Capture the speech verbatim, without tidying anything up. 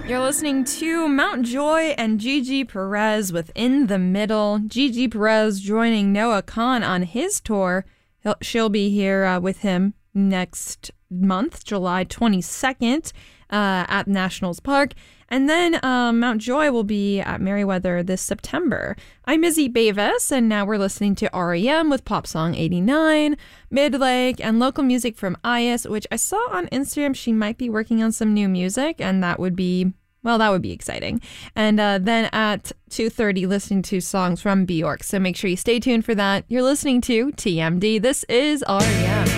You're listening to Mount Joy and Gigi Perez with In the Middle. Gigi Perez joining Noah Kahan on his tour. He'll, she'll be here uh, with him next month, July twenty-second, uh, at Nationals Park. And then um, Mount Joy will be at Merriweather this September. I'm Izzy Bavis, and now we're listening to R E M with Pop Song eighty-nine, Midlake, and local music from Ias, which I saw on Instagram. She might be working on some new music, and that would be, well, that would be exciting. And uh, then at two thirty, listening to songs from Bjork. So make sure you stay tuned for that. You're listening to T M D. This is R E M.